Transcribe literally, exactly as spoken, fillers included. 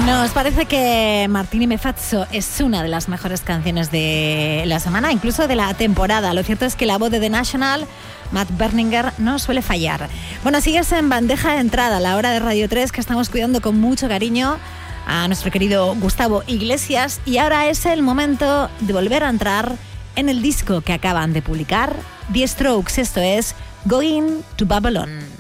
Nos parece que Martini Me Faccio es una de las mejores canciones de la semana, incluso de la temporada. Lo cierto es que la voz de The National, Matt Berninger, no suele fallar. Bueno, sigues en bandeja de entrada, la hora de Radio tres, que estamos cuidando con mucho cariño a nuestro querido Gustavo Iglesias, y ahora es el momento de volver a entrar en el disco que acaban de publicar The Strokes. Esto es Going to Babylon.